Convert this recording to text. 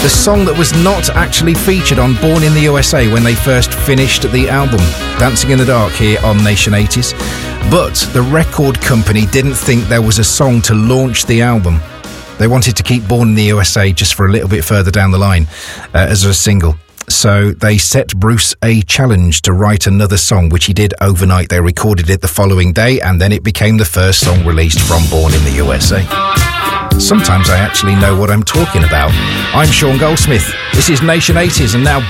The song that was not actually featured on Born in the USA when they first finished the album, Dancing in the Dark, here on Nation 80s. But the record company didn't think there was a song to launch the album. They wanted to keep Born in the USA just for a little bit further down the line as a single. So they set Bruce a challenge to write another song, which he did overnight. They recorded it the following day, and then it became the first song released from Born in the USA. Sometimes I actually know what I'm talking about. I'm Sean Goldsmith. This is Nation 80s, and now